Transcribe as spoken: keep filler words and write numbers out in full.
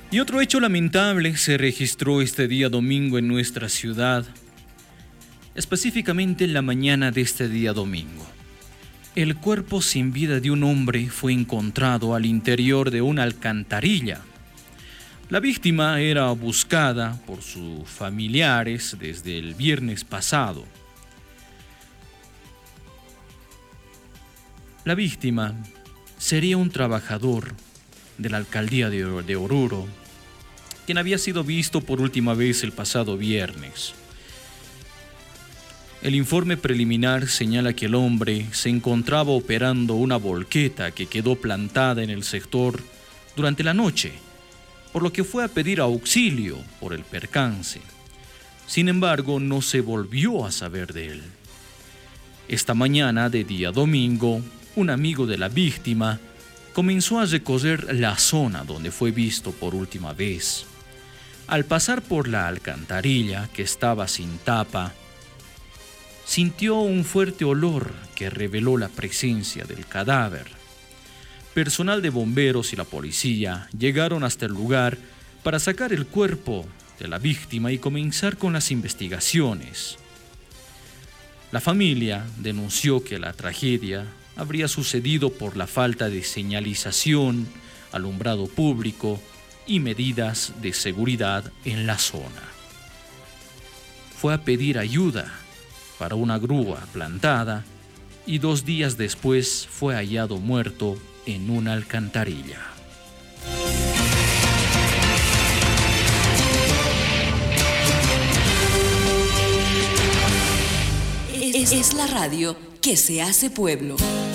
Y otro hecho lamentable se registró este día domingo en nuestra ciudad, específicamente en la mañana de este día domingo. El cuerpo sin vida de un hombre fue encontrado al interior de una alcantarilla. La víctima era buscada por sus familiares desde el viernes pasado. La víctima sería un trabajador de la alcaldía de Oruro, quien había sido visto por última vez el pasado viernes. El informe preliminar señala que el hombre se encontraba operando una volqueta que quedó plantada en el sector durante la noche, por lo que fue a pedir auxilio por el percance. Sin embargo, no se volvió a saber de él. Esta mañana de día domingo, un amigo de la víctima comenzó a recorrer la zona donde fue visto por última vez. Al pasar por la alcantarilla, que estaba sin tapa, sintió un fuerte olor que reveló la presencia del cadáver. Personal de bomberos y la policía llegaron hasta el lugar para sacar el cuerpo de la víctima y comenzar con las investigaciones. La familia denunció que la tragedia habría sucedido por la falta de señalización, alumbrado público y medidas de seguridad en la zona. Fue a pedir ayuda para una grúa plantada y dos días después fue hallado muerto en una alcantarilla. Es, es la radio que se hace pueblo.